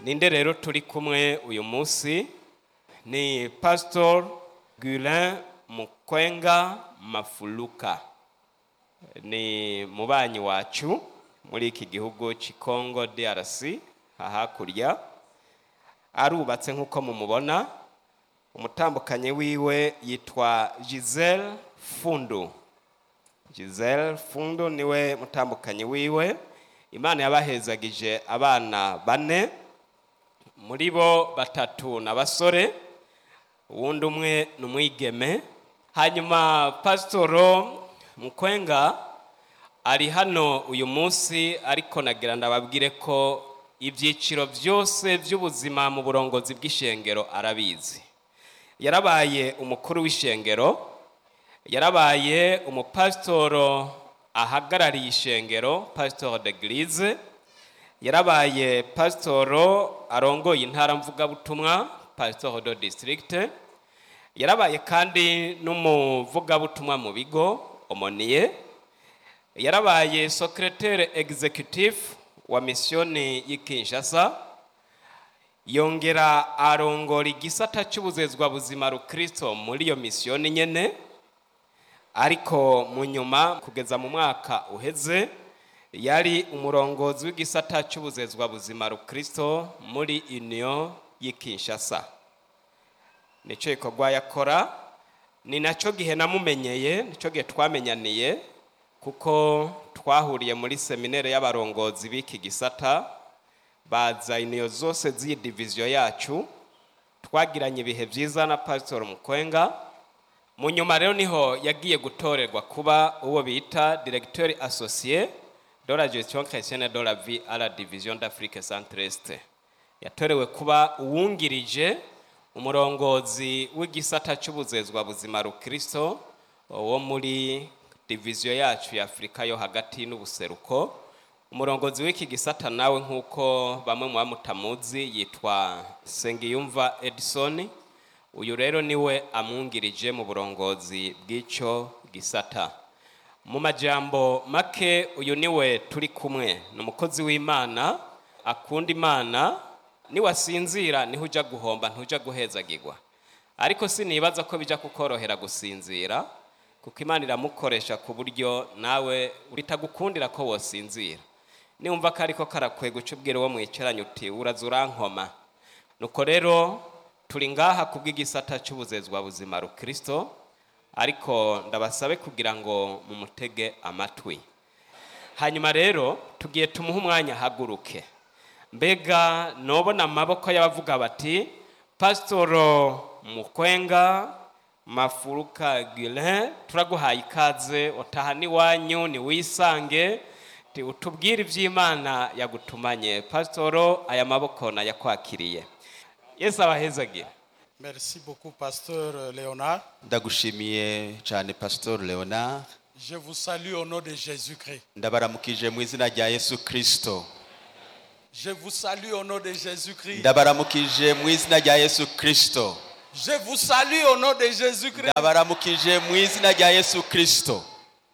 Ninde rero turi kumwe uyu munsi ni Pastor Guilain Mukwenga Mafuluka. Ni mubanyi wacu muri iki gihugu cy'Kongo DRC hakurya. Arubatse nkuko mumubona. Umutambukanye wiwe yitwa Giselle Fundu. Giselle Fundu niwe mutambukanye wiwe. Imana yabahezagije abana 4, muri bo 3 n'abasore, uwundi umwe n'umwigeme. Hanyuma Pastoro Mukwenga ari hano uyu munsi, ariko nagira ndababwire ko ibyiciro byose by'ubuzima mu burongozi bw'ishengero arabizi. Yarabaye umukuru w'ishengero, yarabaye umupastoro ahagarariye ishengero, pastor d'église, yarabaye pastoro arongoye intara mvuga butumwa, pastor de district, yarabaye kandi n'umuvuga butumwa mu bigo omoniye, yarabaye secrétaire exécutif wa misioni y'Kinshasa, yongera arongora igisata cy'ubuzezwa buzima rukristo muri iyo misioni nyene. Ariko mu nyuma kugeza mu mwaka uheze yari umurongozi w'igisata cy'ubuzezwa buzima rukristo muri Union y'Kinshasa. Nico ikorwa yakora, ni naco gihe namumenyeye, nico gihe twamenyaniye, kuko twahuriye muri seminaire y'abarongozi b'iki gisata, baza Union zose z'iyi division yacu, twagiranye ibihe byiza na Pastor Mukwenga. Mu nyuma rero niho yagiye gutorerwa kuba uwo bita directeur associé de la gestion chrétienne de la vie à la division d'Afrique Centre-Est. Yatorewe kuba uwungirije umurongozi w'igisata cy'ubuzezwa buzima rukristo wo muri division yacu ya Afrika yo hagati n'ubuseruko. Umurongozi w'iki gisata nawe nkuko bamwe mu bamutamuzi yitwa Sengiyumva Edison. Uyu rero niwe amwungirije mu burongozi bw'icyo gisata. Mu majambo make, uyu niwe turi kumwe, n'umukozi w'Imana, akunda Imana. Niwasinzira niho uja guhomba, ntuja guhezagirwa. Ariko sinibaza ko bija kukorohera gusinzira, kuko Imana iramukoresha ku buryo nawe bitagukundira ko wosinzira. Niumva ko ariko karakwega ucubwira uwo mwicaranye uti uraza urankoma. Nuko rero turi ngaha kubw'igisata cy'ubuzezwa buzima rukristo, ariko ndabasabe kugira ngo mumutege amatwi. Hanyuma rero tugiye tumuha umwanya haguruke. Mbega nobona amaboko y'abavuga bati Pastoro Mukwenga Mafuluka Guilain, turaguhaye ikaze, utahani wanyu ni wisange, utubwire iby'Imana yagutumanye. Pastoro, aya maboko na yakwakiriye. Yesu abahezagire. Merci beaucoup Pasteur Léonard. Ndagushimiye cyane Pastor Léonard. Je vous salue au nom de Jésus-Christ. Ndabaramukije mu izina rya Yesu Kristo. Je vous salue au nom de Jésus-Christ. Ndabaramukije mu izina rya Yesu Kristo. Je vous salue au nom de Jésus-Christ. Ndabaramukije mu izina rya Yesu Kristo.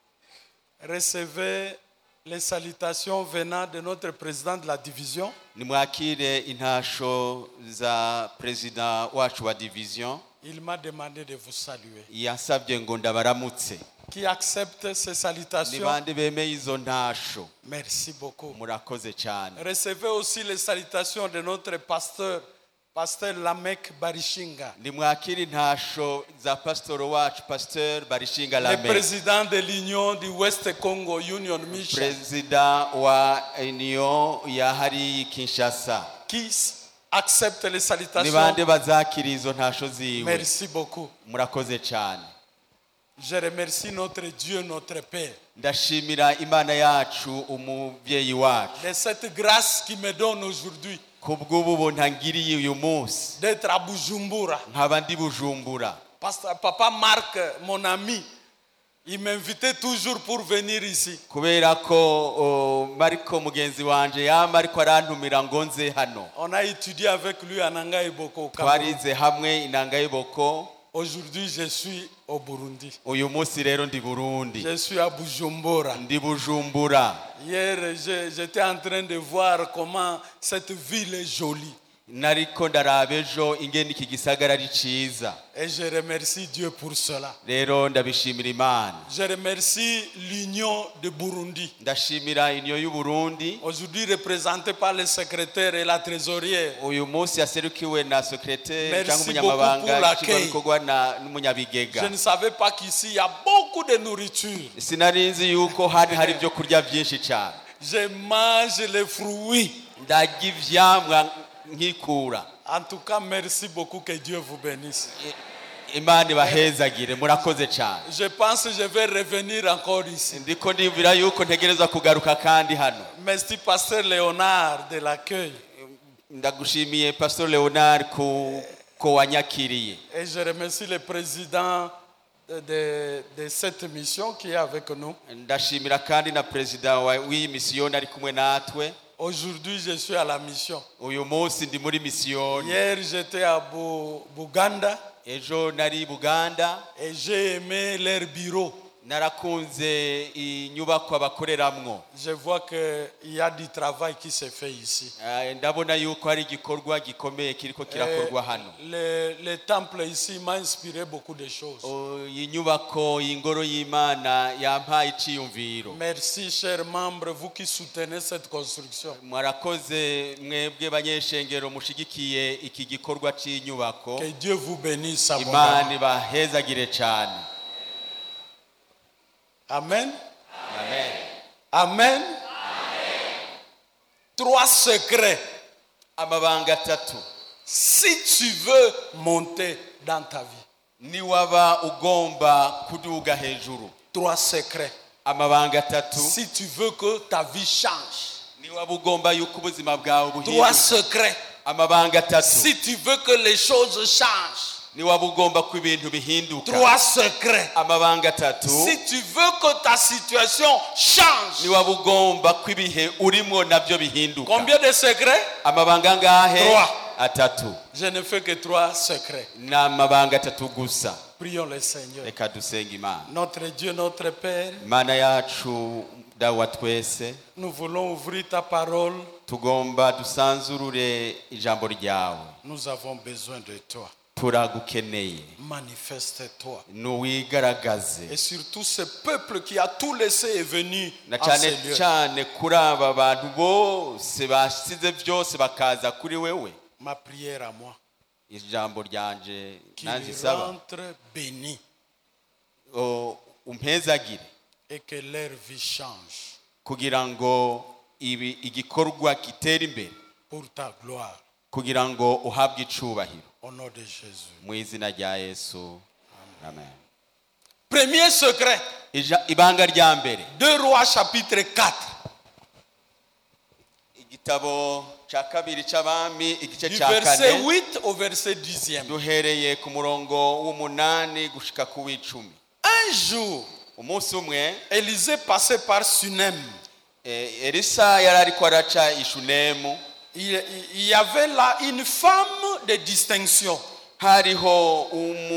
Recevez les salutations venant de notre président de la division. Nimwakire intasho za president wacu wa division. Il m'a demandé de vous saluer. Yasabye ngo ndabaramutse. Qui accepte ces salutations? Nibande bemeye izo ntasho. Merci beaucoup. Murakoze cyane. Recevez aussi les salutations de notre pasteur, Pasteur Lamek Barishinga. Nimwakire intasho za pastor wacu Pasteur Barishinga Lamek. Le président de l'Union du West Congo Union Mission. Président wa Union ya hari Kinshasa. Qui accepte les salutations? Nibande bazakira izo ntasho ziwe. Merci beaucoup. Murakoze cyane. Je remercie notre Dieu, notre Père. Ndashimira Imana yacu umuvyeyi wacu. De cette grâce qui me donne aujourd'hui. Kubw'ubu ntangiriye uyu munsi. D'être à Bujumbura. Nkaba ndi Bujumbura. Pasteur Papa Marc, mon ami, il m'invitait toujours pour venir ici. Kubera ko Mariko mugenzi wanje yama ariko arantumira ngo nze hano. On a étudié avec lui à Nanga Iboko. Twarize hamwe inanga y'iboko. Aujourd'hui, je suis au Burundi. uyu munsi rero ndi Burundi, Je suis à Bujumbura. ndi Bujumbura. Hier, j'étais en train de voir comment cette ville est jolie. nariko ndaraba ejo ingene iki gisagara ari ciza, Et je remercie Dieu pour cela. rero ndabishimira Imana. Je remercie l'Union de Burundi, Ndashimira union y'u Burundi, aujourd'hui représentée par le secrétaire et la trésorière. uyu munsi yaserukiwe na secrétaire Merci cyangwa beaucoup umunyamabanga pour l'accueil. nshingwabikorwa Je n'umunyabigega. ne savais pas qu'ici, il y a beaucoup de nourriture. Sinari nzi yuko hari ibyo kurya byinshi cyane. Je mange les fruits. Ndarya ivyamwa nkikura. En tout cas, merci beaucoup, que Dieu vous bénisse. Imana ibahezagire, murakoze cyane. Je pense que je vais revenir encore ici. Ndiko ndibwira yuko ntegerezwa kugaruka kandi hano. Merci, Pasteur Léonard, de l'accueil. Ndagushimiye Pastor Leonard ko wanyakiriye. Et je remercie le président de cette mission qui est avec nous. Ndashimira kandi na perezida w'iyi misiyoni ari kumwe natwe. Aujourd'hui, je suis à la mission. Uyu munsi ndi muri misiyoni. Hier, j'étais à Buganda Ejo nari Buganda. et j'ai aimé leur bureau. Narakunze inyubako bakoreramwo. Je vois qu'il y a du travail qui se fait ici. Ndabona yuko hari igikorwa gikomeye kiriko kirakorwa hano. Le temple ici m'a inspiré beaucoup de choses. Iyi nyubako y'ingoro y'Imana yampaye iciyumviro. Merci, chers membres, vous qui soutenez cette construction. Mwarakoze mwebwe banyeshengero mushigikiye iki gikorwa c'inyubako. Que Dieu vous bénisse Imana abondamment. ibahezagire cyane. Amen. Amen. Amen. Trois secrets. Amabanga atatu. Si tu veux monter dans ta vie. Ni waba ugomba kuduga hejuru. Trois secrets. Amabanga atatu. Si tu veux que ta vie change. Ni waba ugomba yuko ubuzima bwawe Trois buhinduka. secrets. Amabanga atatu. Si tu veux que les choses changent. Ni waba ugomba ko ibintu bihinduka. Trois secrets. Amabanga atatu. Si tu veux que ta situation change. Ni waba ugomba ko ibihe urimo nabyo bihinduka. Combien de secrets? Amabanga ngahe? Trois. Atatu. Je ne fais que trois secrets. N'amabanga atatu gusa. Prions le Seigneur. Reka dusenga Imana. Notre Dieu, notre Père, Mana yacu dawa twese, nous voulons ouvrir ta parole. tugomba dusanzurure ijambo ryawe. Nous avons besoin de toi. Turagukeneye. Manifeste-toi. Nuwigaragaze. Et surtout ce peuple qui a tout laissé est venu Na en cyane ce lieu. cyane kuri aba bantu bose basize byose bakaza kuri wewe. Ma prière à moi, Ijambo ryanje qu'ils nanzisaba rentrent bénis umpezagire et que leur vie change kugira ngo igikorwa kitera imbere, pour ta gloire. kugira ngo uhabwe icubahiro Au nom de Jésus. mu izina rya Yesu. Amen. Premier secret, Ibanga rya mbere, 2 Rois chapitre 4. igitabo cya kabiri cy'abami igice Du cya verset kane 8 au verset 10e. duhereye ku murongo w'umunani gushika ku w'icumi. Un jour, Umunsi umwe Élisée passait par Sunem. Elisa yari ariko araca i Shunemu. Il y avait là une femme de distinction. Hariho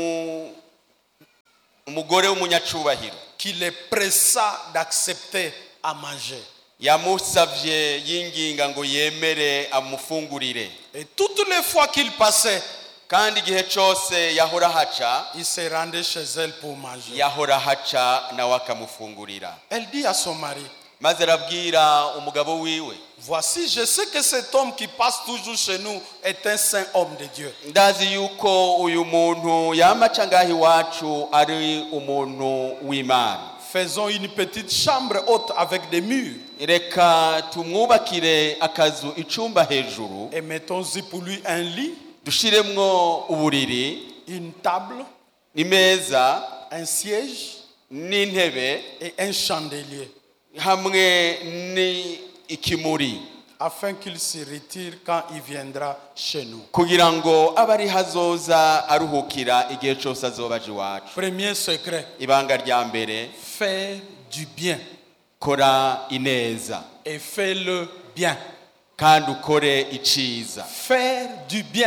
umugore w'umunyacubahiro Qui le pressa d'accepter à manger. yamusavye yinginga ngo yemere amufungurire, Et toutes les fois qu'il passait, kandi igihe cose yahora haca il se rendait chez elle pour manger. yahora haca nawe akamufungurira. Elle dit à son mari, Maze arabwira umugabo wiwe, voici, je sais que cet homme qui passe toujours chez nous est un saint homme de Dieu. ndazi yuko uyu muntu yamaca ngaho iwacu ari umuntu w'Imana. Faisons une petite chambre haute avec des murs Reka tumwubakire akazu icumba hejuru, et mettons-y pour lui un lit, dushiremwo uburiri, une table, imeza un siège n'intebe et un chandelier, hamwe ni ikimuri, afin qu'il se retire quand il viendra chez nous. kugira ngo abe ari hazoza aruhukira igihe cyose azoba aje iwacu. Premier secret, Ibanga rya mbere, faire du bien kora ineza et fais-le bien. kandi ukore iciza. Faire du bien.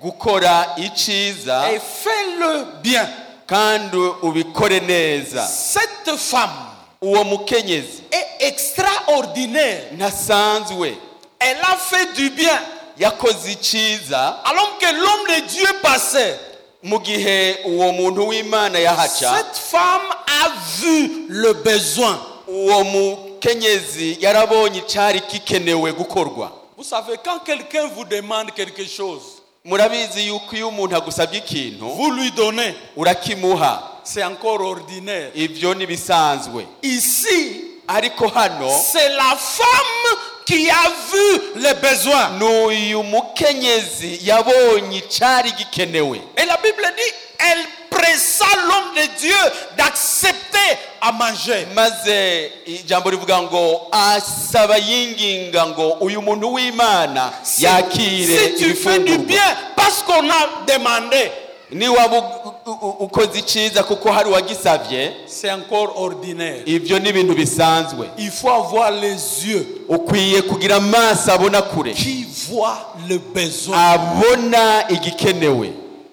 gukora iciza et fais-le bien. kandi ubikore neza. Cette femme Uwo mukenyezi est extraordinaire. ntasanzwe, Elle a fait du bien. yakoze iciza Alors que l'homme de Dieu passait, mu gihe uwo muntu w'Imana yahaca. cette femme a vu le besoin. Uwo mukenyezi yarabonye icari gikenewe gukorwa. Vous savez, quand quelqu'un vous demande quelque chose, Murabizi yuko iyo umuntu agusabye ikintu vous lui donnez. urakimuha, C'est encore ordinaire. ivyo nibisanzwe. Ici, Ariko hano c'est la femme qui a vu les besoins. n'uyu mukenyezi yabonye icari gikenewe. Et la Bible dit, elle pressa l'homme de Dieu d'accepter à manger. Maze ijambo rivuga ngo asaba yinginga ngo uyu muntu w'Imana yakire Si tu fais du ibifungurwa. bien parce qu'on a demandé, Ni waba ukoze iciza kuko hari uwagisavye, c'est encore ordinaire. ivyo ni ibintu bisanzwe. Il faut avoir les yeux Ukwiye kugira amaso abona kure, qui voient le besoin. abona igikenewe,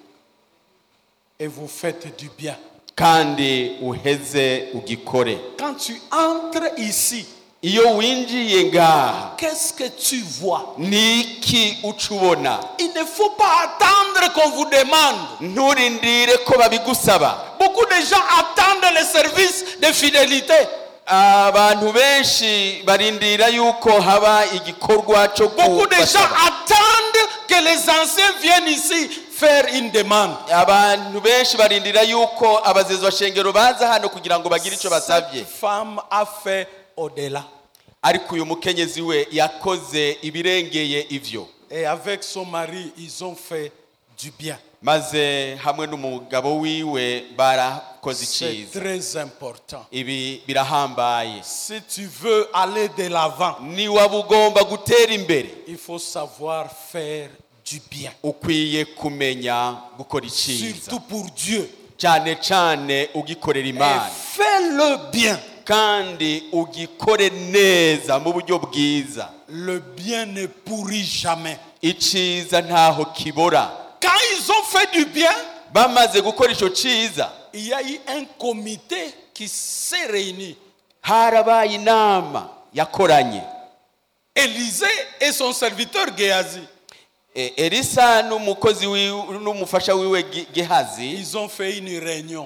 Et vous faites du bien. kandi uheze ugikore. Quand tu entres ici, Iyo winjiye ngaha qu'est-ce que tu vois? niki uca ubona? Il ne faut pas attendre qu'on vous demande. Nturindire ko babigusaba. Beaucoup de gens attendent les services de fidélité. Abantu benshi barindira yuko haba igikorwa cyo Beaucoup de gens kubasaba. attendent que les anciens viennent ici faire une demande. Abantu benshi barindira yuko abazezwa shengero baza hano kugira ngo bagire ico basavye. Cette femme a fait au-delà. Ariko uyu mukenyezi we yakoze ibirengeye ivyo. Et avec son mari, ils ont fait du bien. Maze hamwe n'umugabo wiwe barakoze C'est iciza. très important. Ibi birahambaye. Si tu veux aller de l'avant, Ni waba ugomba gutera imbere, il faut savoir faire du bien. ukwiye kumenya gukora iciza. Surtout pour Dieu. Cyane cyane ugikorera Et Imana. fais-le bien. Kandi ugikore neza mu buryo bwiza. Le bien ne pourrit jamais. Iciza ntaho kibora. Quand ils ont fait du bien, Bamaze gukora ico ciza, il y a eu un comité qui s'est réuni. harabaye inama yakoranye. Élisée et son serviteur Géasi, Elisa n'umukozi wiwe n'umufasha wiwe Gehazi ils ont fait une réunion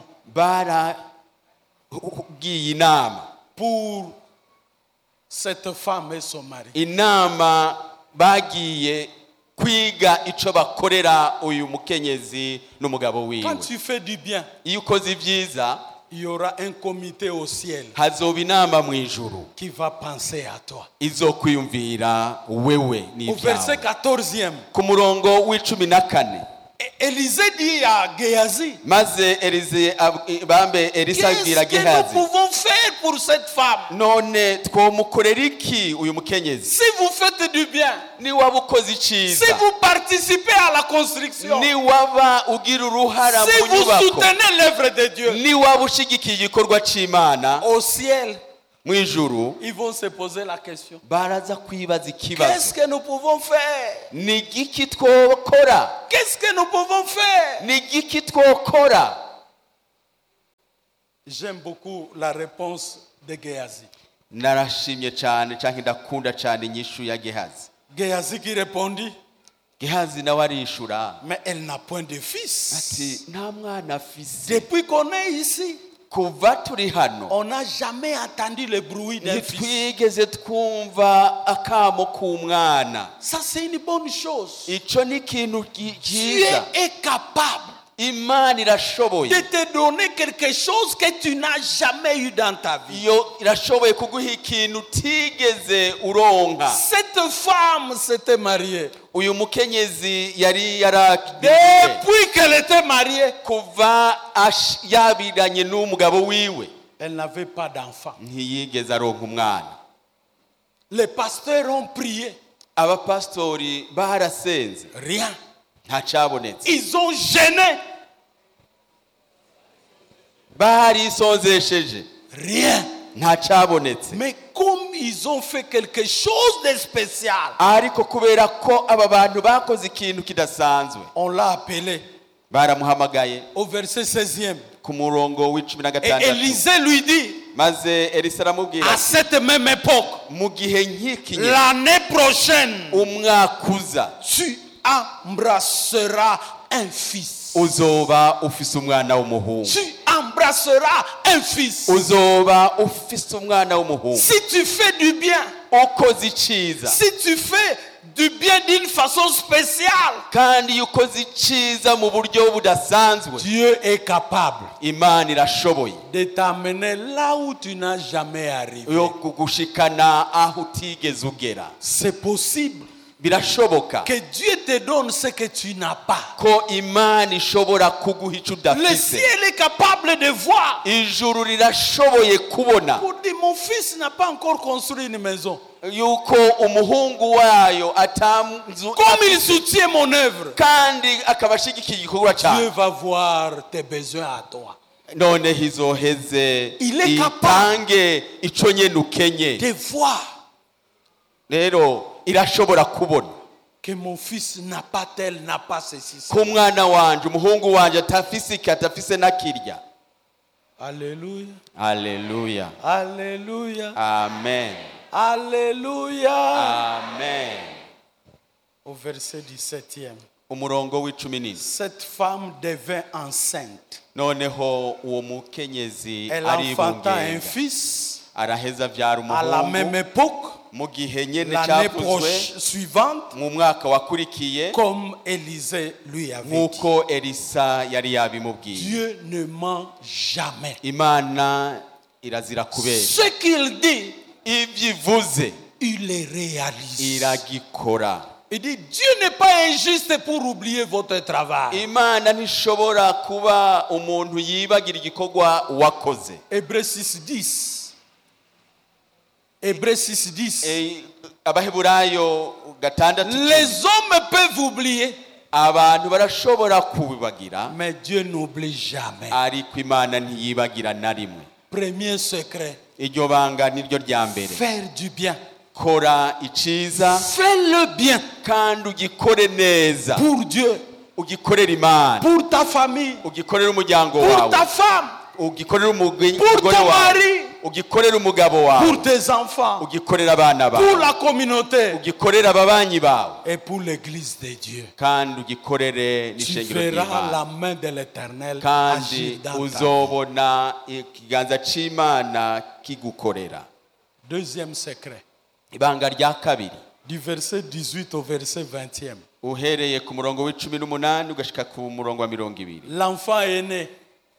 baragiye inama. pour cette femme et son mari. Inama bagiye kwiga ico bakorera uyu mukenyezi n'umugabo wiwe. Quand tu fais du bien, Iyo ukoze ibyiza il y aura un comité au ciel hazoba inama mu ijuru qui va penser à toi. izokwiyumvira wewe Au verset n'ibyawe. 14e, Ku murongo w'14 Élisée dit à Géasi, maze Elisa abwira qu'est-ce que nous Gehazi, pouvons faire pour cette femme? none twomukorera iki uyu mukenyezi? Si vous faites du bien, Ni waba ukoze si iciza, vous participez à la construction, ni waba ugira uruhara si mu vous nyubako, soutenez l'œuvre de Dieu, ni waba ushigikiye igikorwa c'Imana, au ciel, mu ijuru ils vont se poser la question. baraza kwibaza Qu'est-ce ikibazo, que nous pouvons faire? ni igiki twokora? Qu'est-ce que nous pouvons faire? Ni igiki twokora? J'aime beaucoup la réponse de Géasi. Narashimye cyane cyangwa ndakunda cyane inyishu ya Gehazi. Géasi qui répondit, Gehazi nawe arishura mais elle n'a point de fils. ati nta mwana afise. Depuis qu'on est ici, Kuva turi hano on n'a jamais entendu le bruit d'un fils. ntitwigeze twumva akamo k'umwana. Ça, c'est une bonne chose. Ico ni ikintu Dieu cyiza. est capable Imana irashoboye, de te donner quelque chose que tu n'as jamais eu dans ta vie. iyo irashoboye kuguha ikintu utigeze uronka. Cette femme s'était mariée. Uyu mukenyezi yari yaragiye Depuis qu'elle était mariée, kuva yabiranye n'umugabo wiwe, elle n'avait pas d'enfant. ntiyigeze aronka umwana. Les pasteurs ont prié. Abapastori barasenze, Rien. nta cyabonetse. Ils ont gêné. Barisonzesheje, Rien. nta cyabonetse. Mais combien ils ont fait quelque chose de spécial, ariko kubera ko aba bantu bakoze ikintu kidasanzwe on l'a appelé baramuhamagaye au verset 16e. ku murongo w'icumi na Et gatandatu. Élisée lui dit, Maze Elisa aramubwira à ati, cette même époque, mu gihe nk'iki nyine, l'année prochaine, umwaka uza tu embrasseras un fils. uzoba ufise umwana w'umuhungu. Tu embrasseras un fils. Uzoba ufise umwana w'umuhungu. Si tu fais du bien, Ukoze iciza si tu fais du bien d'une façon spéciale, kandi iyo ukoze iciza mu buryo budasanzwe, Dieu est capable Imana irashoboye de t'amener là où tu n'as jamais arrivé. yo kugushikana aho utigeze ugera. C'est possible Birashoboka que Dieu te donne ce que tu n'as pas. ko Imana ishobora kuguha ico Le udafise. ciel est capable de voir. Ijuru rirashoboye kubona Pour dire, mon fils n'a pas encore construit une maison. yuko umuhungu wayo atamzu Comme il soutient mon œuvre, kandi akaba ashigikiye igikorwa Dieu cyawe, va voir tes besoins à toi. none hizoheze Il est capable itange ico nyene ukenye. De voir Rero irashobora kubona que mon fils n'a pas tel, n'a pas ceci. ko umwana wanje umuhungu wanje atafise iki atafise nakirya. Alléluia. Haleluya, Alléluia. amen, Alléluia. amen. Au verset 17e. Umurongo w'icumi n'indwi. Cette femme devint enceinte. Noneho uwo mukenyezi Elle enfanta un aribungenga fils araheza avyara à la même umuhungu époque, mu gihe nyene l'année cyavuzwe suivante, mu mwaka wakurikiye comme Élisée lui avait dit. nk'uko Elisa yari yabimubwiye. Dieu ne ment jamais. Imana irazira kubesha, Ce qu'il dit, ivyo ivuze il les réalise. iragikora. Il dit, Dieu n'est pas injuste pour oublier votre travail. Imana ntishobora kuba umuntu yibagira igikorwa wakoze. Hébreux 6:10. Hébreux 6:10. Abaheburayo gatandatu, Les hommes peuvent oublier, abantu barashobora kubibagira mais Dieu n'oublie jamais. ariko Imana ntiyibagira na rimwe. Premier secret, Iryo banga niryo rya mbere. faire du bien. Kora iciza Fais-le bien kandi ugikore neza, pour Dieu, ugikorera Imana, pour ta famille, ugikorera umuryango pour wawe, ta femme, ugikorera umugore pour ton wawe, mari, ugikorera umugabo wawe, pour tes enfants, ugikorera abana pour bawe, la communauté ugikorera ababanyi bawe, et pour l'église de Dieu. kandi ugikorere Tu n'ishengero verras la ry'Imana, main de l'Éternel kandi agir dans ta vie. uzobona ikiganza c'Imana kigukorera. Deuxième secret, Ibanga rya kabiri, du verset 18 au verset 20e. uhereye ku murongo w'icumi n'umunani ugashika ku murongo wa 20. L'enfant est né.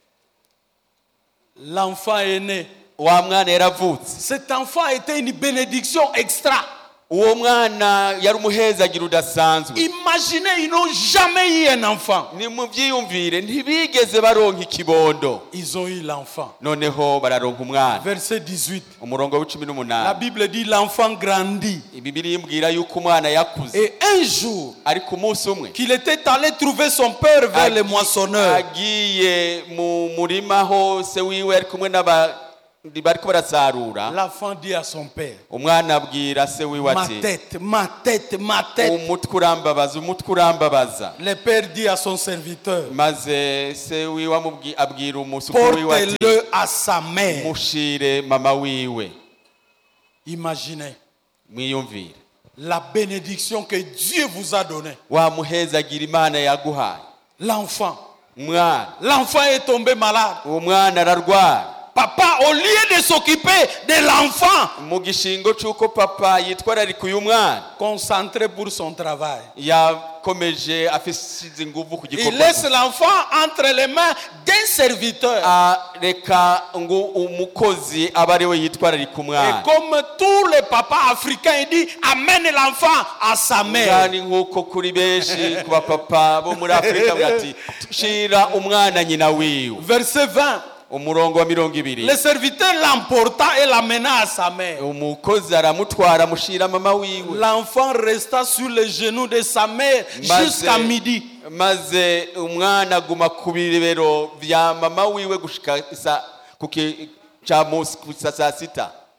L'enfant est né. Wa mwana yaravutse. Cet enfant était une bénédiction extra. Uwo mwana yari umuhezagira udasanzwe. Imaginez, ils n'ont jamais eu un enfant. Ni muvyiyumvire, ntibigeze baronka ikibondo, Ils ont eu l'enfant. noneho bararonka umwana. Verset 18. Umurongo w'icumi La n'umunani, Bible dit l'enfant grandit. Biblia imbwira yuko umwana yakuze, Et un jour, ariko umunsi umwe qu'il était allé trouver son père vers les moissonneurs, agiye mu murima hose wiwe ari kumwe bariko barasarura. l'enfant dit à son père, Umwana abwira se wiwe ma ati, tête, ma tête, ma tête. umutwe urambabaza, umutwe urambabaza. Le père dit à son serviteur, Maze se wiwe abwira umusukuru wiwe ati, portez-le à sa mère. mushire mama wiwe. Imaginez Mwiyumvire, la bénédiction que Dieu vous a donnée. wa muhezagira Imana yaguhaye. L'enfant. Mwana, L'enfant est tombé malade. uwo mwana ararwara. Papa, au lieu de s'occuper de l'enfant, Mu gishingo c'uko papa yitwararika uyu mwana, concentré pour son travail, yakomeje afisize inguvu ku il gikorwa. laisse l'enfant entre les mains d'un serviteur. Reka ngo umukozi aba ari we yitwararika Et umwana. comme tous les papas africains, il dit, amène l'enfant à sa mère. Kandi nk'uko kuri benshi ku bapapa bo muri Afurika bati shira umwana nyina wiwe. Verset 20. Umurongo wa 20. Le serviteur l'emporta et l'amena à sa mère. Umukozi aramutwara amushira mama wiwe. L'enfant resta sur les genoux de sa mère jusqu'à midi. Maze umwana aguma ku bibero vya mama wiwe gushika saa sita.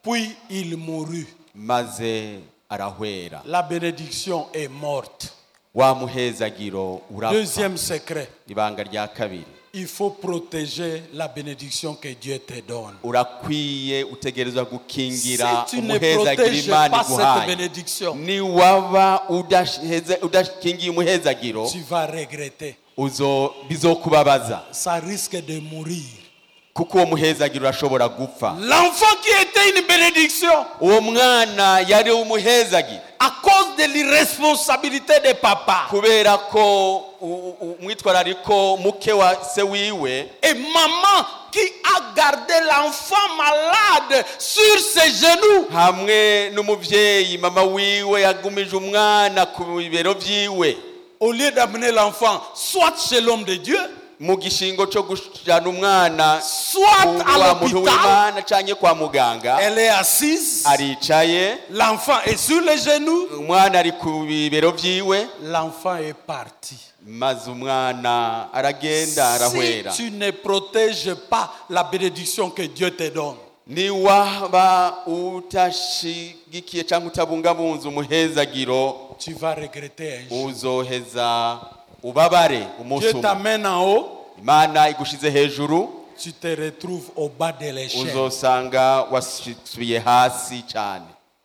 Puis il mourut. maze arahwera. La bénédiction est morte. Wa muhezagiro urapfa. Deuxième secret. Ibanga rya kabiri, Il faut protéger la bénédiction que Dieu te donne. urakwiye utegerezwa Si gukingira tu ne umuhezagiro protèges Imana pas cette iguhaye. bénédiction, Ni waba udakingiye umuhezagiro, tu vas regretter. bizokubabaza, Ça risque de mourir. kuko uwo muhezagiro urashobora gupfa. L'enfant qui était une bénédiction, Uwo mwana yari umuhezagiro à cause de l'irresponsabilité de papa kubera ko umwitwarariko muke wa se wiwe, et maman qui a gardé l'enfant malade sur ses genoux, hamwe n'umuvyeyi mama wiwe yagumije umwana ku bibero vyiwe, au lieu d'amener l'enfant soit chez l'homme de Dieu, mu gishingo cyo gujana umwana soit à wa muntu l'hôpital. w'Imana canke kwa muganga, Elle est assise, aricaye, l'enfant est sur les genoux, umwana ari ku bibero vyiwe, l'enfant est parti. maze umwana aragenda arahwera. Si tu ne protèges pas la bénédiction que Dieu te donne, Ni waba utashigikiye canke utabungabunza umuhezagiro, tu vas regretter un jour. uzoheza ubabare Dieu umunsi umwe. t'amène en haut, Imana igushize hejuru, tu te retrouves au bas de l'échelle. uzosanga wasubiye hasi cyane.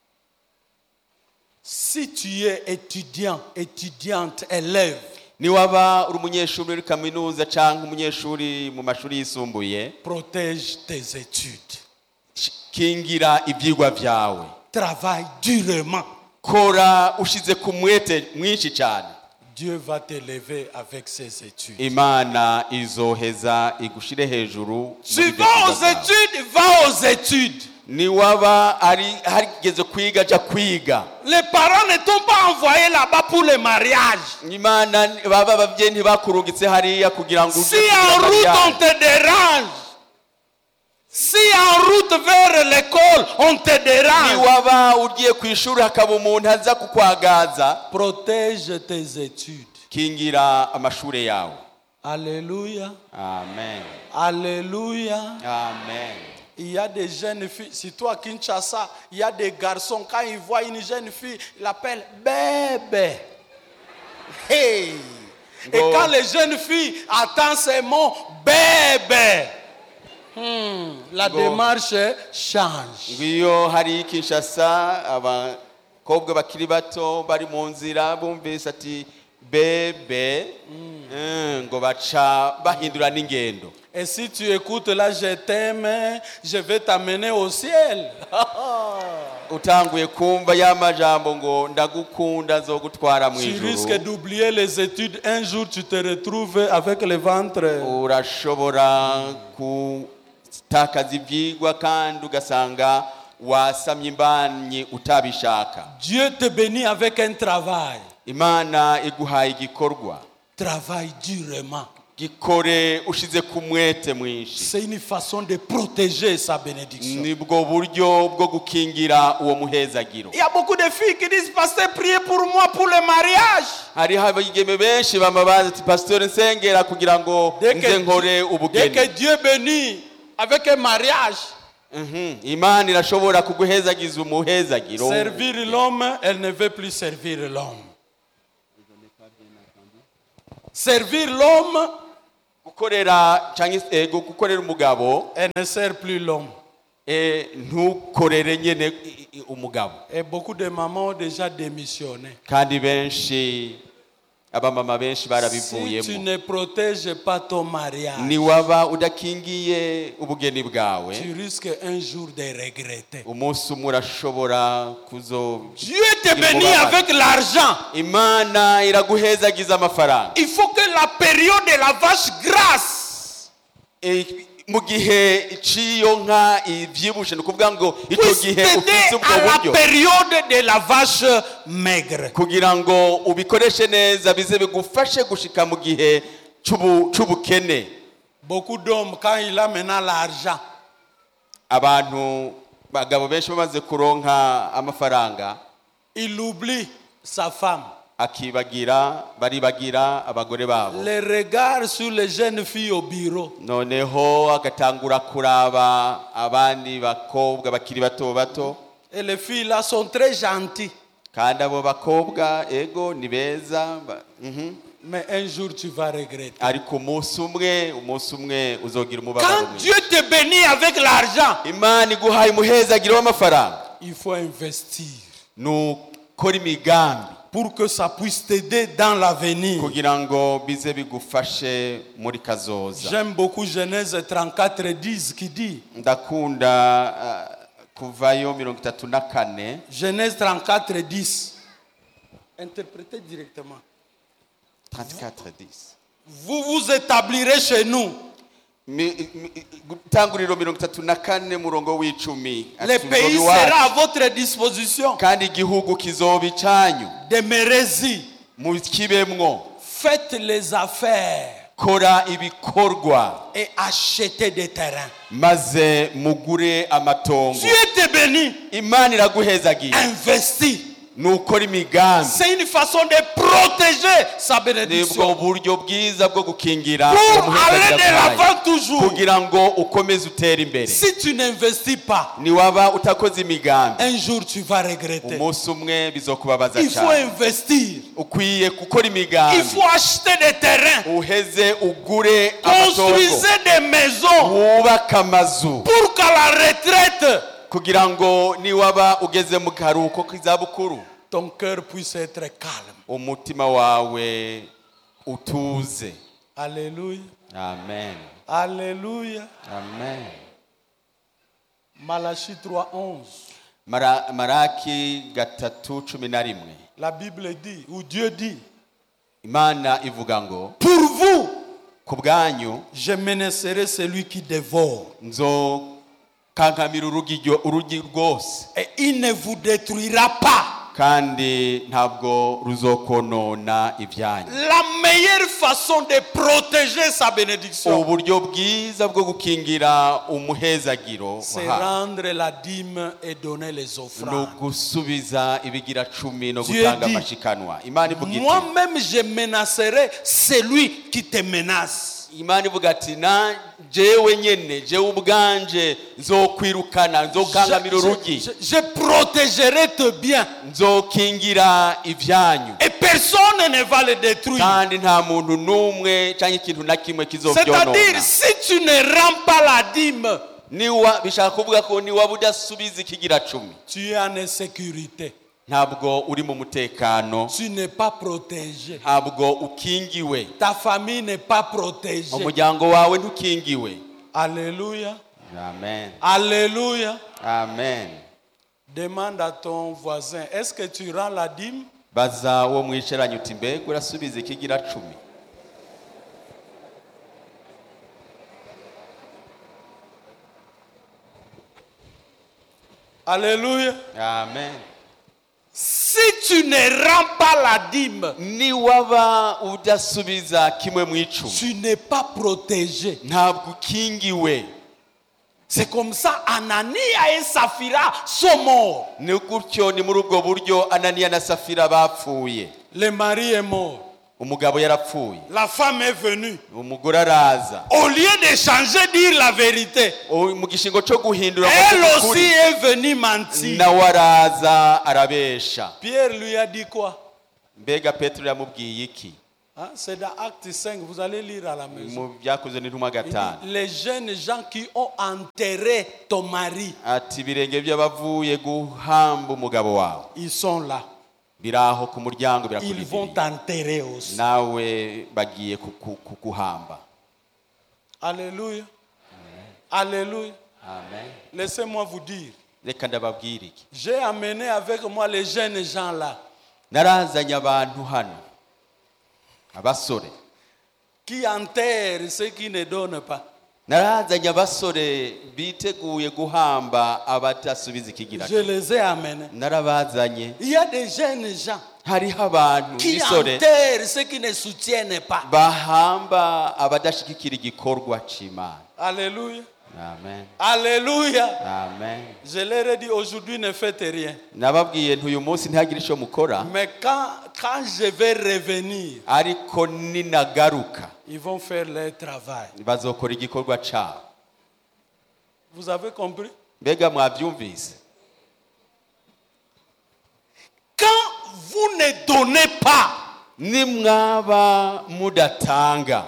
Si tu es étudiant, étudiante, élève, Ni waba uri umunyeshuri muri kaminuza canke umunyeshuri mu mashuri yisumbuye, protège tes études. kingira ivyigwa vyawe, Travaille durement. kora ushize ku mwete mwinshi cyane. Dieu va t'élever avec ses études. Imana izoheza igushire hejuru. Tu vas aux études, va aux études. Ni waba harigeze kwiga ja kwiga. Les parents ne t'ont pas envoyé là-bas pour le mariage. Imana baba abavyeyi ntibakurungitse hariya kugira ngo Si en route on te dérange, si en route vers l'école on te Ni dérange, waba ugiye ku ishuri hakaba umuntu aza kukwagaza, protège tes études. kingira amashure yawe. Alléluia. Amen. Alléluia. Amen. Il y a des jeunes filles, surtout à Kinshasa, il y a des garçons, quand ils voient une jeune fille, ils l'appellent bébé. Hey! Et Go. quand les jeunes filles attendent ces mots, bébé, la Go. démarche change. Ngiyo hari Kinshasa abakobwa bakiri bato bari mu nzira bumvise ati bebe, ngo baca bahindura n'ingendo. Et si tu écoutes là, je t'aime, je vais t'amener au ciel. Utanguye kumva ya majambo ngo ndagukunda zogutwara mu Tu ijuru, risques d'oublier les études. Un jour, tu te retrouves avec le ventre. urashobora gutakaza ivyigwa kandi ugasanga wasamye imbanyi utabishaka. Dieu te bénit avec un travail. Imana iguhaye igikorwa, Travaille durement. gikore ushize ku mwete mwinshi. C'est une façon de protéger sa bénédiction. Nibwo buryo bwo gukingira uwo muhezagiro. Il y a beaucoup de filles qui disent, pasteur, priez pour moi pour le mariage. Hariho abigeme benshi bamabaza ati pastor nsengera kugira ngo nze nkore Dès ubugeni. que Dieu bénit avec un mariage, Imana irashobora kuguhezagiza umuhezagiro. servir l'homme, elle ne veut plus servir l'homme. Servir l'homme, gukorera gukorera umugabo, elle ne sert plus l'homme. ntukorere nyene umugabo. Et beaucoup de mamans ont déjà démissionné. Kandi benshi abamama benshi Si tu barabivuyemo. ne protèges pas ton mariage, Ni waba udakingiye ubugeni bwawe, tu risques un jour de regretter. umunsi umwe urashobora Dieu te bénit avec l'argent. Imana iraguhezagiza amafaranga. Il faut que la période de la vache grasse Mu gihe ciyo nka ivyibushe nukuvuga ngo ico puisse gihe t'aider ufise ubwo à la buryo période de la vache maigre. kugira ngo ubikoreshe neza bize bigufashe gushika mu gihe c'ubukene. Beaucoup d'hommes, quand il a maintenant l'argent, Abantu bagabo benshi bamaze kuronka amafaranga, il oublie sa femme. baribagira abagore babo. Les regards sur les jeunes filles au bureau. Noneho agatangura kuraba abandi bakobwa bakiri bato. Et les filles là sont très gentilles. Kandi abo bakobwa ego ni beza. Mais un jour tu vas regretter. Ariko umunsi umwe uzogira umubabaro. Quand Dieu te bénit avec l'argent, Imana iguhaye umuhezagiro w'amafaranga, il faut investir nukora imigambi pour que ça puisse t'aider dans l'avenir. kugira ngo bize bigufashe muri kazoza. J'aime beaucoup Genèse 34:10 qui dit, Ndakunda kuvayo 34. Genèse 34:10. Interprétez directement. 34:10. Vous vous établirez chez nous. Tanguriro 34 murongo w'icumi. Le pays sera à votre disposition. Kandi igihugu kizoba icyanyu. Demeurez-y. Mukibemwo. Faites les affaires. Kora ibikorwa. Et achetez des terrains. Maze mugure amatongo. Dieu te bénit. Imana iraguhezagiye. Investis. Nukora imigambi. C'est une façon de protéger sa bénédiction. Nibwo buryo bwiza bwo gukingira Pour aller de l'avant toujours. kugira ngo ukomeze utera imbere. Si tu n'investis pas, Ni waba utakoze imigambi, un jour tu vas regretter. umunsi umwe bizokubabaza Il faut cyane. investir. Ukwiye gukora imigambi. Il faut acheter des terrains. Uheze ugure amatongo. Construisez des maisons. Wubaka amazu Pour qu'à la retraite, kugira ngo niwaba ugeze mu karuhuko k'izabukuru ton cœur puisse être calme. umutima wawe utuze. Alléluia. Amen. Alléluia. Amen. Malachie 3:11. Maraki 3:11. La Bible dit, ou Dieu dit, Imana ivuga ngo pour vous, ku bwanyu je menacerai celui qui dévore. nzokankamira urugi rwose, Et il ne vous détruira pas. kandi ntabwo ruzokonona ibyanyu. La meilleure façon de protéger sa bénédiction, Uburyo bwiza bwo gukingira umuhezagiro c'est wahawe rendre la dîme et donner les no offrandes. gusubiza ibigira cumi no Dieu gutanga dit, amashikanwa. Imana ivuga iti, moi-même je menacerai celui qui te menace. Imana ivuga ati, na jewe nyene jewe ubwanje nzokwirukana, nzokangamira urugi, Je protégerai tes biens nzokingira ibyanyu, et personne ne va le détruire. kandi nta muntu n'umwe cyangwa ikintu na kimwe C'est-à-dire, kizobyonona. si tu ne rends pas la dîme, Niwa bishaka kuvuga ko niwaba udasubiza ikigira cumi, tu es en insécurité. ntabwo uri mu mutekano, Tu n'es pas protégé. ntabwo ukingiwe, Ta famille n'est pas protégée. umuryango wawe ntukingiwe. Alléluia. Amen. Alléluia. Amen. Demande à ton voisin, est-ce que tu rends la dîme? Baza uwo mwicaranye uti, mbega urasubiza ikigira cumi? Alléluia. Amen. Si tu ne rends pas la dîme, Niwaba udasubiza kimwe mu icumi, tu n'es pas protégé. ntabwo ukingiwe. C'est comme ça, Anania et Saphira sont morts. Ni gutyo, ni muri ubwo buryo Ananiya na Safira bapfuye. Le mari est mort. Umugabo yarapfuye, La femme est venue. umugore araza. Au lieu de changer, dire la vérité, Mu gishingo cyo guhindura ngo elle avuge aussi ukuri, est venue mentir. nawe araza arabesha. Pierre lui a dit quoi? Mbega Petero yamubwiye iki? Hein, c'est dans Acte 5, vous allez lire à la maison. Mu byakozwe n'intumwa Il dit, gatanu, les jeunes gens qui ont enterré ton mari, ati ibirenge by'abavuye guhamba umugabo wawe ils sont là. biraho ku muryango Ils vont birakurindiriye, t'enterrer aussi. nawe bagiye kuguhamba. Alléluia. Alléluia. Amen. Laissez-moi vous dire, Reka ndababwire iki, j'ai amené avec moi les jeunes gens là narazanye abantu hano, abasore, qui enterrent ceux qui ne donnent pas. narazanye abasore biteguye guhamba abadasubiza ikigira Je les ai amenés. narabazanye. Il y a des jeunes gens Hariho abantu qui bisore enterrent ceux qui ne soutiennent pas. bahamba abadashigikira igikorwa c'Imana. Alléluia. Amen. Alléluia. Amen. Je leur ai dit aujourd'hui ne faites rien. Nababwiye ntuyu munsi ntihagire icyo mukora, Mais quand je vais revenir, ariko ninagaruka ils vont faire leur travail. bazokora igikorwa cyabo. Vous avez compris? Mbega mwabyumvise? Quand vous ne donnez pas, Nimwaba mudatanga,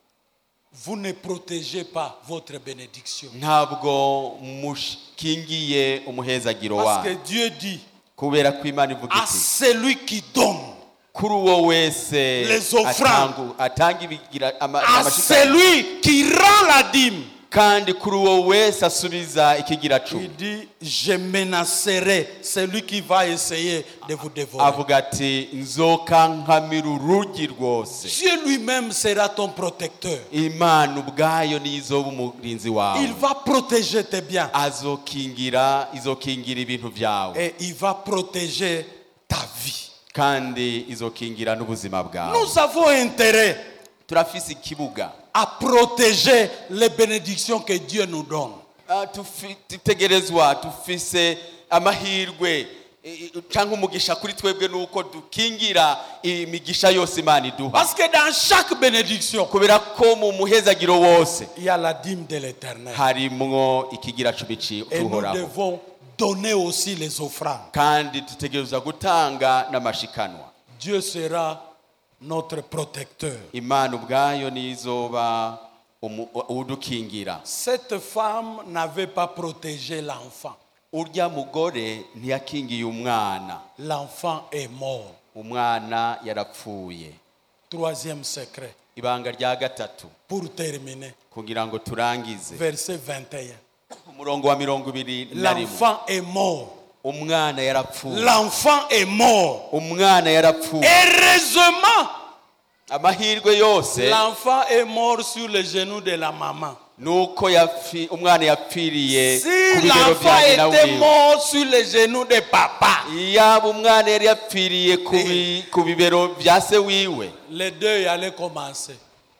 vous ne protégez pas votre bénédiction. ntabwo mukingiye umuhezagiro Parce que wawe. Dieu dit Kubera ko Imana ivuga à iti celui qui donne, kuri uwo wese Les offrandes. atanga ibigira à amashikano, celui qui rend la dîme, kandi kuri uwo wese asubiza ikigira il cumi. dit je menacerai celui qui va essayer de vous dévorer. Avuga ati nzoka nkamira urugi rwose. Dieu lui-même sera ton protecteur. Imana ubwayo niyo izoba umurinzi wawe. Il va protéger tes biens izokingira ibintu byawe, et il va protéger ta vie. kandi izokingira n'ubuzima bwawe. Nous avons intérêt Turafise ikibuga à protéger les bénédictions que Dieu nous donne. tutegerezwa, dufise amahirwe cyangwa umugisha kuri twebwe nuko dukingira imigisha yose Imana iduha. Parce que dans chaque bénédiction, Kubera ko mu muhezagiro wose il y a la dîme de l'Éternel. harimwo ikigira cumi Et nous tuhoraho, devons donner aussi les offrandes. kandi dutegerezwa gutanga n'amashikanwa. Dieu sera notre protecteur. Imana ubwayo niyo izoba udukingira. Cette femme n'avait pas protégé l'enfant. Urya mugore ntiyakingiye umwana, L'enfant est mort. umwana yarapfuye. Troisième secret. Ibanga rya gatatu Pour terminer, kugira ngo turangize, verset 21. umurongo wa 21. L'enfant est mort. Umwana yarapfuye. L'enfant est mort. Umwana yarapfuye. Heureusement, Amahirwe yose l'enfant est mort sur les genoux de la maman. nuko umwana yapfiriye ku Si bibero l'enfant bya nyina était wiwe. mort sur les genoux de papa, Yaba umwana yari yapfiriye ku bibero bya se wiwe, les deux allaient commencer.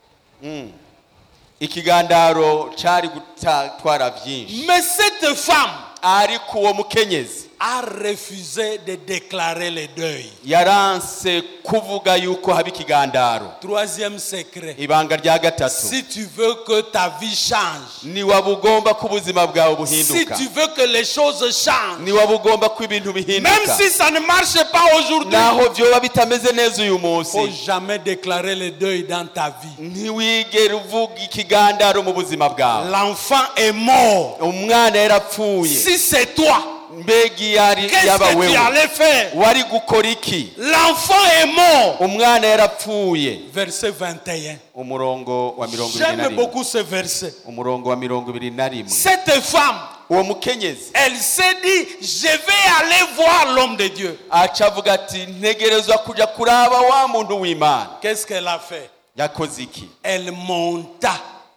ikigandaro cyari gutwara byinshi. Mais cette femme Ariko uwo mukenyezi a refusé de déclarer le deuil. yaranse kuvuga yuko haba ikigandaro. Troisième secret. Ibanga rya gatatu, Si tu veux que ta vie change, ni wabugomba ko ubuzima bwawe si buhinduka, tu veux que les choses changent, ni wabugomba ko ibintu même bihinduka, si ça ne marche pas aujourd'hui, naho byoba bitameze neza uyu il ne faut munsi. jamais déclarer le deuil dans ta vie. Ntiwigere uvuga ikigandaro mu buzima bwawe. L'enfant est mort. Umwana yarapfuye. Si c'est toi, Mbegi yari qu'est-ce yaba que tu wewe, allais faire? wari gukora iki? L'enfant est mort. Umwana yarapfuye. Verset 21. Umurongo wa J'aime 21. beaucoup ce verset. Umurongo wa 21. Cette femme, Uwo mukenyezi elle s'est dit, je vais aller voir l'homme de Dieu. aca avuga ati ntegerezwa kuja kuraba wa muntu w'Imana. Qu'est-ce qu'elle a fait? Yakoze iki? Elle monta.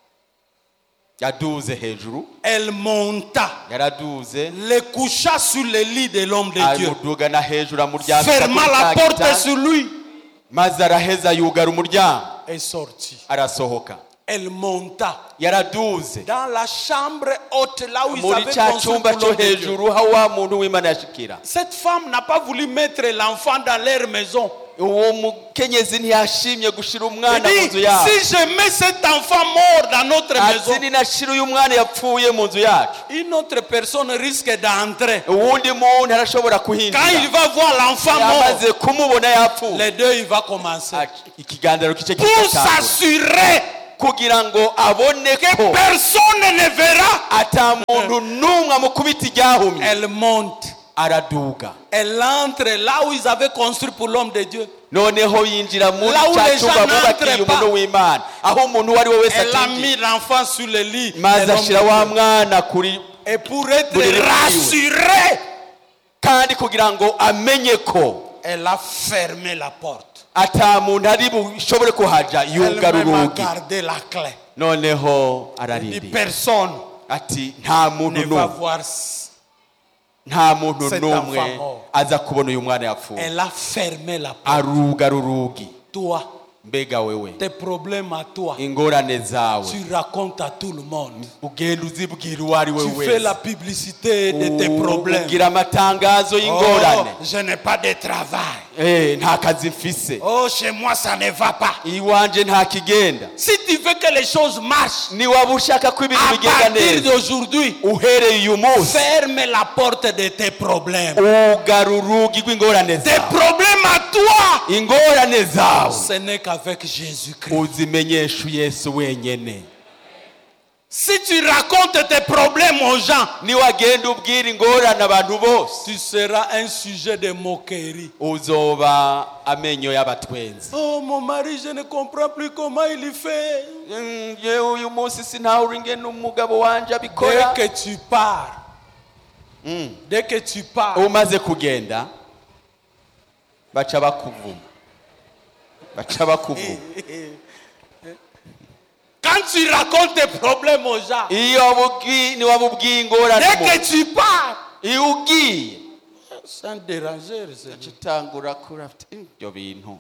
Yaduze hejuru, Elle monta. yaraduze, Le coucha sur le lit de l'homme de Dieu. amudugana hejuru amuryamika Ferma kuri la cya porte gitanda, sur lui. maze araheza yugara umuryango, Et sortit. arasohoka. Elle monta Yaraduze dans la chambre haute, là où ils muri avaient cya construit cyumba pour cyo l'homme de Dieu. hejuru aho wa muntu w'Imana yashikira. Cette femme n'a pas voulu mettre l'enfant dans leur maison. Uwo mukenyezi ntiyashimye gushira Il umwana mu dit, nzu yabo. si je mets cet enfant mort dans notre maison, Ati ninashira uyu mwana yapfuye mu nzu yacu, une autre personne risque d'entrer. uwundi muntu arashobora Quand il kuhinjira. va voir l'enfant mort, Yamaze kumubona yapfuye, les deux, il va commencer. ikigandaro kice Pour kigatangura s'assurer kugira ngo abone que ko personne ne verra, ata muntu n'umwe amukubita iryahumye. elle monte. Araduga, Elle entre là où ils avaient construit pour l'homme de Dieu. noneho yinjira muri Là où cya les gens cyumba bubakiye n'entrent pas. umuntu w'Imana, aho umuntu uwo ari we wese Elle a atinjiye, mis l'enfant sur le lit. de maze l'homme ashira de wa Dieu. mwana kuri, Et pour être Buri rassurée, kandi kugira ngo amenye ko elle a fermé la porte. ata muntu ari bushobore kuhaja, yugara Elle-même a urugi. gardé la clé. Noneho Dit ararindira personne ati nta muntu ne va n'umwe, voir. nta muntu Cet n'umwe enfant mort. aza kubona uyu mwana yapfuye. Elle a fermé la porte. Arugara urugi. Toi, mbega wewe tes problèmes à toi, ingorane zawe tu racontes à tout le monde. ugenda uzibwira uwo ari we Tu fais la wese publicité de tes problèmes. ugira amatangazo Oh, y'ingorane je n'ai pas de travail. nta kazi mfise Oh, chez moi, ça ne va pas. iwanje nta kigenda Si tu veux que les choses marchent, niwaba ushaka ko ibintu à bigenda partir neza d'aujourd'hui, uhereye uyu munsi ferme la porte de tes problèmes. ugara urugi rw'ingorane Tes zawe problèmes à toi, ingorane zawe ce n'est qu'avec Jésus-Christ. uzimenyesha Yesu wenyene. Si tu racontes tes problèmes aux gens, niwagenda ubwira ingorane abantu bose tu seras un sujet de moquerie. uzoba amenyo y'abatwenzi. Oh, mon mari, je ne comprends plus comment il fait. Yewe uyu munsi sinahura ingene umugabo wanje Dès abikora. que tu pars, dès que tu pars, umaze kugenda baca bakuvuma quand tu racontes tes problèmes aux gens, iyo niwamubwiye ingorane dès que umuntu, tu pars, iyo ugiye sans déranger, Seigneur. kitangura kurafite ibyo bintu.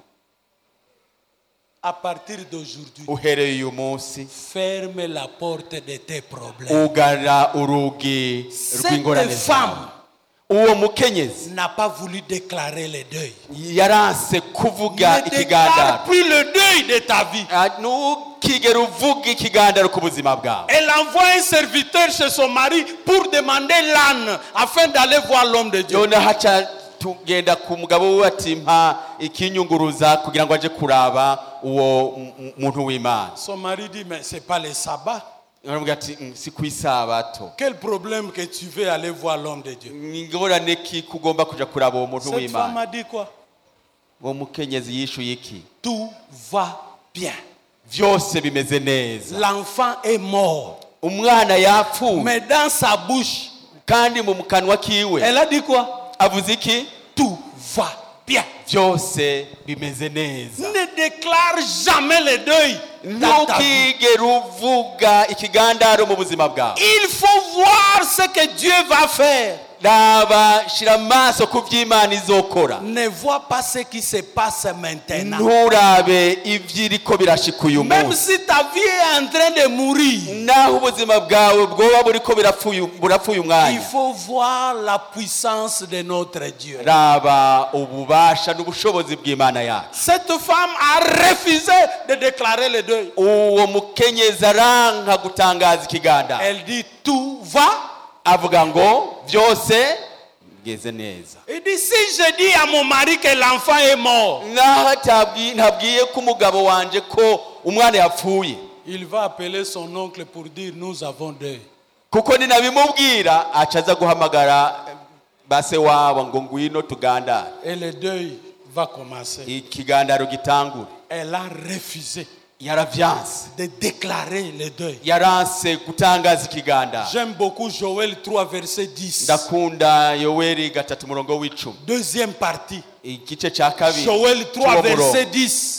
À partir d'aujourd'hui, Uhereye uyu munsi ferme la porte de tes problèmes. ugara urugi rw'ingorane Cette zawe. femme Uwo mukenyezi n'a pas voulu déclarer le deuil. yaranse kuvuga Ne déclare ikigandaro. plus le deuil de ta vie. Ntukigere uvuga ikigandaro ku buzima bwawe. Elle envoie un serviteur chez son mari pour demander l'âne afin d'aller voir l'homme de Dieu. Yona haca tugenda ku mugabo we ati mpa ikinyunguruza kugira ngo aje kuraba uwo muntu w'Imana. Son mari dit, mais c'est pas le sabbat. Aramubwira ati si ku isabato. Quel problème que tu veux aller voir l'homme de Dieu? Ingorane ki kugomba kuja kuraba uwo muntu Cette femme w'Imana. a dit quoi? Uwo mukenyezi yishuye iki? Tout va bien. Vyose bimeze neza. L'enfant est mort. Umwana yapfuye Mais dans sa bouche, kandi mu kanwa kiwe elle a dit quoi? avuze iki? Tout va bien. Vyose bimeze neza. Ne déclare jamais le deuil dans ta vie. Ntukigere uvuga ikigandaro mu buzima bwawe. Il faut voir ce que Dieu va faire. Raba shira amaso ku vy'Imana izokora. Ne vois pas ce qui se passe maintenant. Nturabe ivyiriko birashika uyu Même munsi. si ta vie est en train de mourir, Naho ubuzima bwawe bwoba buriko burapfuye il umwanya. faut voir la puissance de notre Dieu. Raba ububasha n'ubushobozi bw'Imana yacu. Cette femme a refusé de déclarer le deuil. Uwo mukenyezi aranka gutangaza ikigandaro. Elle dit tout va. Avuga ngo vyose bigeze neza. Il dit si je dis à mon mari que l'enfant est mort, Naho ntabwiye ko umugabo wanje ko umwana yapfuye. il va appeler son oncle pour dire nous avons deuil. Kuko ninabimubwira acaza guhamagara base wabo ngo ngwino tugandara. Et le deuil va commencer. Ikigandaro gitangura. Elle a refusé Yaravyanse. de déclarer le deuil. Yaranse gutangaza ikigandaro. J'aime beaucoup Joël 3 verset 10. Ndakunda Yoweri 3:10. Deuxième partie. Igice ca kabiri. Joël 3 verset 10.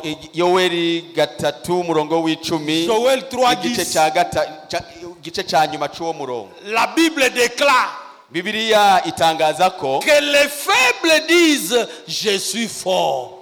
Yoweri 3:10. Joël 3 Igice ca nyuma c'uwo murongo. La Bible déclare Bibiliya itangaza ko que les faibles disent je suis fort.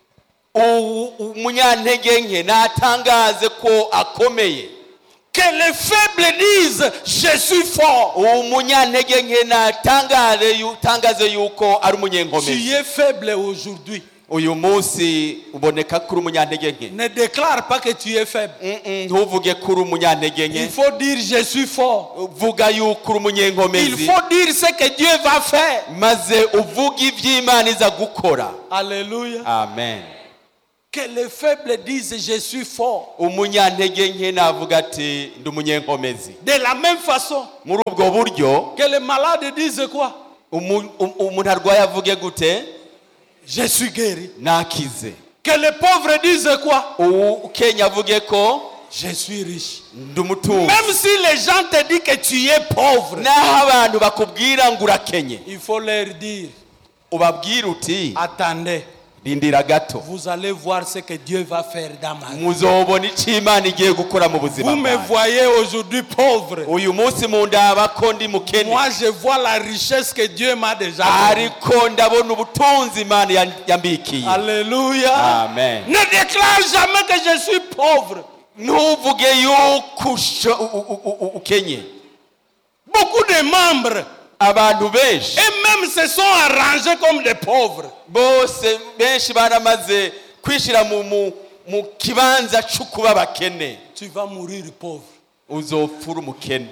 umunyantege nke natangaze ko akomeye. Que les faibles disent je suis fort. Umunyantege nke natangaze yuko ari umunyenkomezi. Tu es faible aujourd'hui. Uyu munsi uboneka kuri umunyantege nke. Ne déclare pas que tu es faible. Ntuvuge kuri umunyantege nke. Il faut dire je suis fort. Vuga yuko uri umunyenkomezi. Il faut dire ce que Dieu va faire. Maze uvuga ivy'Imana iza gukora. Alléluia. Amen. Que les faibles disent je suis fort. Umunyantege nke navuga ati ndi umunyenkomezi. De la même façon Muri ubwo buryo que les malades disent quoi? umuntu arwaye avuge gute? Je suis guéri. Nakize. Que les pauvres disent quoi? Ukenya avuge ko Je suis riche. ndi umutunzi. Même si les gens te disent que tu es pauvre, Naho abantu bakubwira ngo urakenye, il faut leur dire ubabwira uti attendez, rindira gato Vous allez voir ce que Dieu va faire dans ma vie. muzobona icyo Imana igiye gukora mu buzima Vous me bwanjye. voyez aujourd'hui pauvre. uyu munsi mundaba ko ndi mukene Moi, je vois la richesse que Dieu m'a déjà donnée. ariko ndabona ubutunzi Imana yambikiye. Alléluia. Amen. Ne déclare jamais que je suis pauvre. ntuvuge yuko ukenye. Beaucoup de membres, abantu benshi eux-mêmes se sont arrangés comme des pauvres. bose benshi baramaze kwishira mu kibanza cyo kuba bakene. Tu vas mourir pauvre. uzopfura umukene.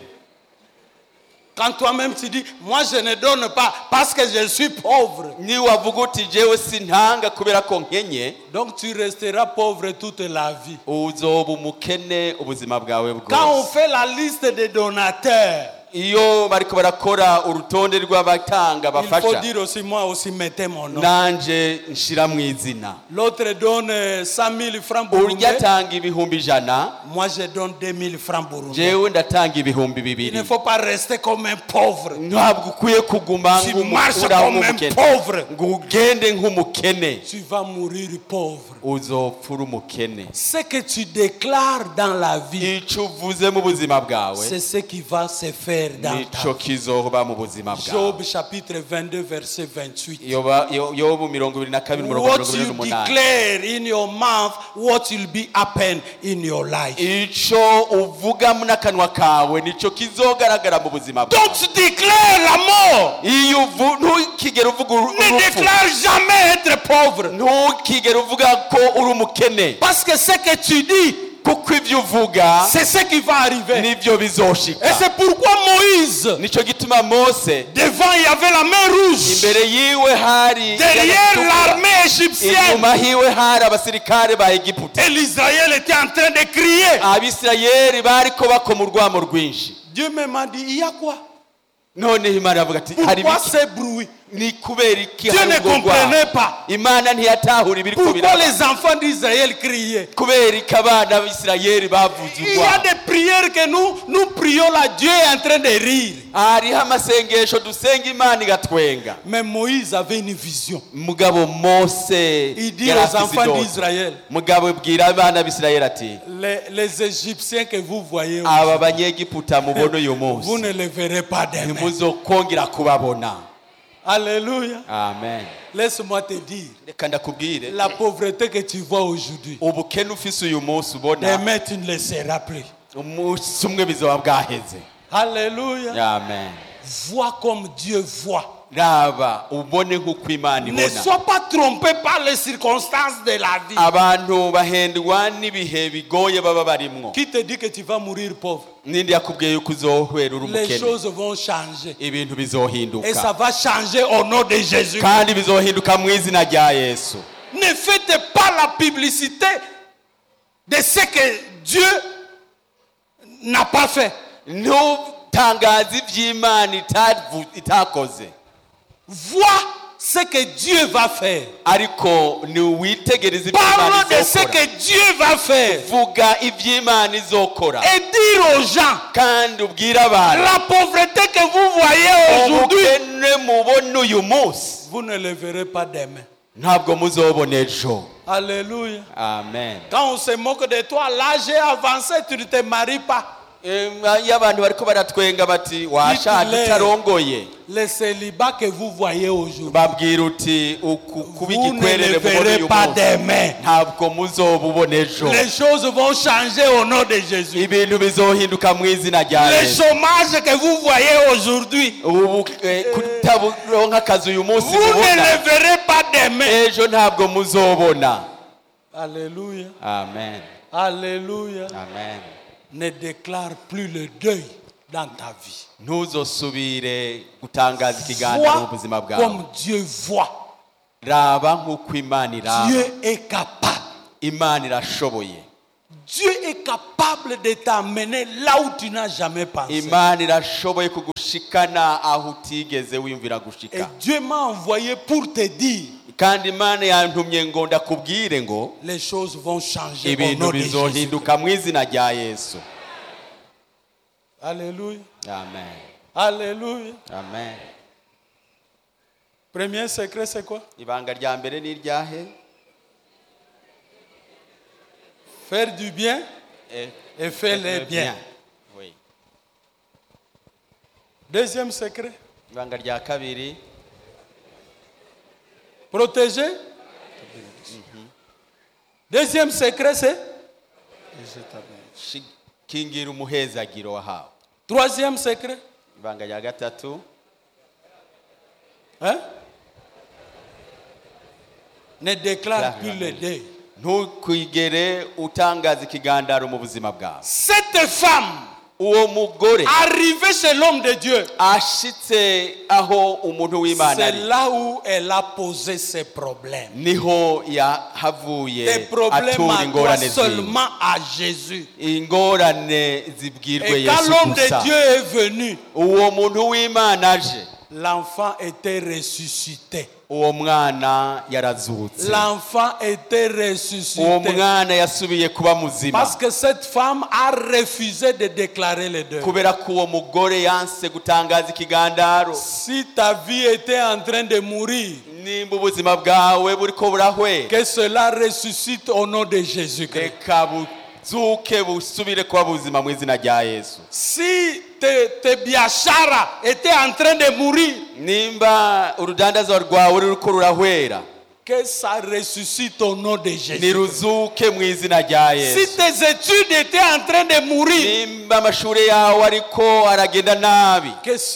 Quand toi-même tu dis, moi je ne donne pas parce que je suis pauvre. ni wavuga uti jewe sintanga kubera ko nkenye, Donc tu resteras pauvre toute la vie. uzoba umukene ubuzima bwawe Quand on bwose. fait la liste des donateurs, iyo bariko barakora urutonde rw'abatanga il faut bafasha dire aussi, moi aussi mettez mon nom. nanje nshira mu izina. L'autre donne 100 000 francs urya burundais. atanga ibihumbi 100, Moi je donne 2 000 francs burundais. jewe ndatanga ibihumbi Il ne 200. faut pas rester comme un pauvre. ntabwo ukwiye kuguma Tu marches uraho comme un nk'umukene pauvre. ngo ugende nk'umukene, Tu vas mourir pauvre. uzopfura umukene. Ce que tu déclares dans la vie, icyo uvuze mu buzima bwawe c'est ce qui va se faire dans ta nicyo vie. kizoba mu buzima bwawe. Job chapitre 22 verset 28. yobu 22 What you 28. declare in your mouth, what will be happen in your life. icyo uvuga mu n'akanwa kawe nicyo kizogaragara mu buzima bwawe. Donc tu déclares la mort. iyo ntukigere uvuga Ne urupfu, déclare jamais être pauvre. ntukigere uvuga ko uri umukene, Parce que ce que tu dis, kuko ibyo uvuga c'est ce qui va arriver. nibyo bizoshika. Et c'est pourquoi Moïse, nicyo gituma Mose devant il y avait la main rouge. imbere yiwe hari Derrière l'armée égyptienne. inyuma hiwe hari abasirikare ba Egiputa. Et l'Israël était en train de crier. abisirayeli bariko bakoma urwamo rwinshi. Dieu me m'a dit, il y a quoi? noneho Imana iravuga ati hari Pourquoi biki? ce bruit? ni kubera iki Dieu hari ne ubwo rwamo? comprenait pas. Imana ntiyatahura ibiri ko Pourquoi biraba. les enfants d'Israël criaient? kubera iki abana b'Isirayeli bavuze Il y a urwamo? des prières que nous prions là, Dieu est en train de rire. hariho amasengesho dusenga Imana igatwenga. Mais Moïse avait une vision. mugabo Mose Il dit yari aux afise enfants indoto. d'Israël, mugabo bwira abana b'Isirayeli ati les Égyptiens que vous voyez, aba banyegiputa mubona uyu munsi vous ne les verrez pas demain. ntimuzokongera kubabona. Alléluia. amen. Laisse-moi te dire, reka ndakubwire la pauvreté que tu vois aujourd'hui, ubukene ufise uyu munsi ubona demain tu ne le seras plus. umunsi umwe bizoba bwaheze. Alléluia. amen. Vois comme Dieu voit. raba ubone nk'uko Imana Ne ibona. sois pas trompé par les circonstances de la vie. abantu bahendwa n'ibihe bigoye baba barimwo. Qui te dit que tu vas mourir pauvre? nindi yakubwiye yuko uzohwera uri Les umukene. choses vont changer. ibintu Et ça bizohinduka va changer au nom de Jésus. kandi bizohinduka mu izina rya Yesu. Ne faites pas la publicité de ce que Dieu n'a pas fait. ntutangaze iby'Imana itakoze, Vois ce que Dieu va faire. ariko niwitegereze iby'Imana Parle de ce izokora. que Dieu va faire. vuga iby'Imana izokora Et dire aux gens, kandi ubwire abantu la pauvreté que vous voyez aujourd'hui, ubukene mubona uyu munsi vous ne le verrez pas demain. ntabwo muzobona ejo. Alléluia. amen. Quand on se moque de toi, l'âge est avancé, tu ne te maries pas. iyo abantu bariko baratwenga bati washatse Hitler. utarongoye, Le célibat que vous voyez aujourd'hui, babwira uti kuba vous ne igikwerere le mubona verrez uyu pas munsi demain. ntabwo muzoba ubona ejo. Les choses vont changer au nom de Jésus. ibintu bizohinduka mu izina rya Le Yesu. chômage que vous voyez aujourd'hui, ubu kutaronka akazi uyu munsi vous ne mubona le verrez pas demain. ejo ntabwo muzobona. Alléluia. amen. Alléluia. amen. Ne déclare plus le deuil dans ta vie. ntuzosubire gutangaza ikiganiro mu Vois buzima bwawe. comme Dieu voit. raba nk'uko Imana iraba. Dieu est capable. Imana irashoboye. Dieu est capable de t'amener là où tu n'as jamais pensé. Imana irashoboye kugushikana aho utigeze wiyumvira Et gushika. Dieu m'a envoyé pour te dire, kandi Imana yantumye ngo ndakubwire ngo les choses vont changer au ibintu nom de Jésus. bizohinduka mu izina rya Yesu. Alléluia. amen. Alléluia. amen. Premier secret, c'est quoi? ibanga rya mbere ni iryahe? Faire du bien et faire le bien. Oui. Deuxième secret. Ibanga rya kabiri, Protéger. Deuxième secret, c'est kingira umuhezagiro wahawe. troisième secret. Ibanga rya gatatu, Hein? Ne déclare plus le deuil. ntukwigere utangaza ikigandaro mu buzima bwawe. Cette femme Uwo mugore arrivée chez l'homme de Dieu, ashitse aho umuntu w'Imana c'est ari, là où elle a posé ses problèmes. niho Des yahavuye problèmes atura à toi ingorane ziwe. seulement à Jésus. Ingorane zibwirwe Et quand Yesu l'homme de gusa. Dieu est venu, Uwo muntu w'Imana aje, l'enfant était ressuscité. uwo mwana yarazutse. L'enfant était Uwo ressuscité. mwana yasubiye kuba muzima. Parce que cette femme a refusé de déclarer le deuil. Kubera ko uwo mugore yanse gutangaza ikigandaro. Si ta vie était en train de mourir, Nimba ubuzima bwawe buriko burahwera, que cela ressuscite au nom de Jésus-Christ. reka buzuke busubire kuba buzima mu izina rya Yesu. Si tes biachara étaient en train de mourir, Nimba urudandazo rwawe ruriko rurahwera, que ça ressuscite au nom de Jésus. niruzuke mu izina rya Si Yesu. tes études étaient en train de mourir, Nimba amashure yawe ariko aragenda nabi, que